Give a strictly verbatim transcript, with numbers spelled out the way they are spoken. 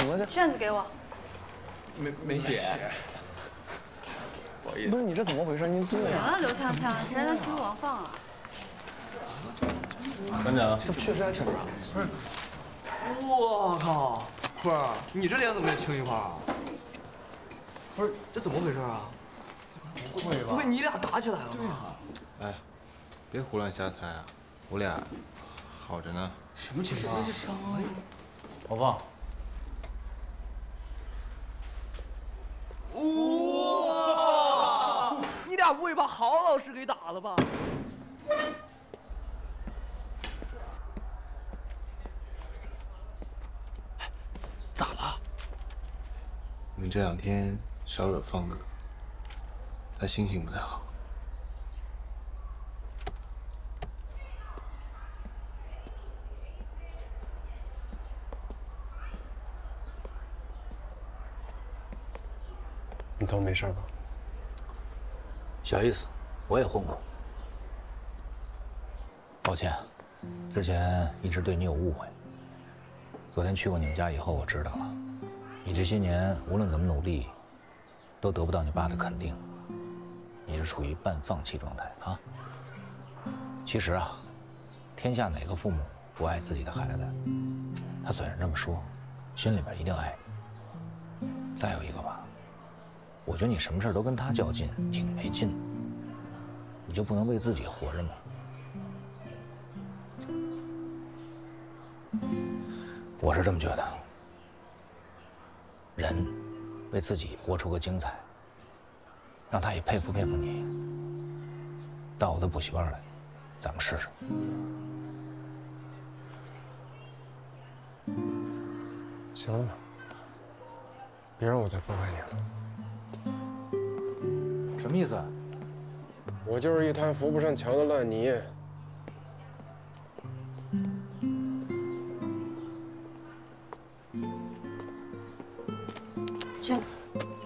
怎么这卷子给我。 没没写。不好意思。 不是你这怎么回事？你对行了，刘强强，谁还能欺负王放啊？ 班长， 这确实还挺大。 不是，我靠，坤儿，你这脸怎么也青一块啊？不是，这怎么回事啊？不会吧？不会你俩打起来了吧？ 哎，别胡乱瞎猜啊！我俩好着呢。 什么情况啊？ 王放。 哇！你俩不会把郝老师给打了吧？咋了？ 你们这两天少惹放哥，他心情不太好。 你都没事吧？ 小意思，我也混过。抱歉，之前一直对你有误会。昨天去过你们家以后，我知道了，你这些年无论怎么努力，都得不到你爸的肯定，你是处于半放弃状态啊。其实啊，天下哪个父母不爱自己的孩子？他虽然这么说，心里边一定爱你。再有一个吧。我觉得你什么事都跟他较劲，挺没劲的。你就不能为自己活着吗？我是这么觉得。人为自己活出个精彩，让他也佩服佩服你。到我的补习班来，咱们试试。 行了吧，别让我再破坏你了。 什么意思？ 我就是一滩扶不上墙的烂泥。 卷子。